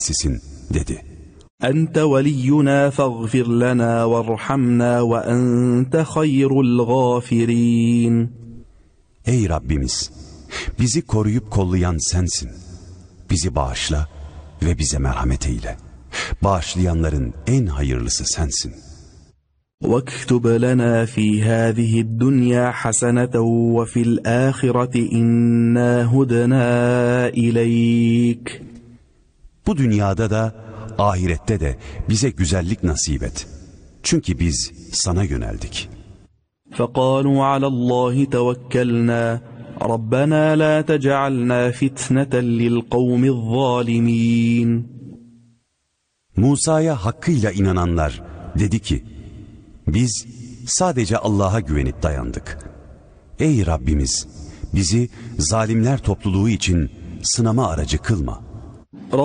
Sizin dedi. Ente veliyyuna faghfir lana verhamna ve ente hayrul gâfirin. Ey Rabbimiz, bizi koruyup kollayan sensin. Bizi bağışla ve bize merhamet eyle. Bağışlayanların en hayırlısı sensin. وَاكْتُبْ لَنَا فِي هَذِهِ الدُّنْيَا حَسَنَةً وَفِي الْآخِرَةِ إِنَّا هُدْنَا إِلَيْكَ. Bu dünyada da ahirette de bize güzellik nasip et. Çünkü biz sana yöneldik. فَقَالُوا عَلَى اللّٰهِ تَوَكَّلْنَا رَبَّنَا لَا تَجْعَلْنَا فِتْنَةً لِلْقَوْمِ الظَّالِمِينَ. Musa'ya hakkıyla inananlar dedi ki, biz sadece Allah'a güvenip dayandık. Ey Rabbimiz, bizi zalimler topluluğu için sınama aracı kılma.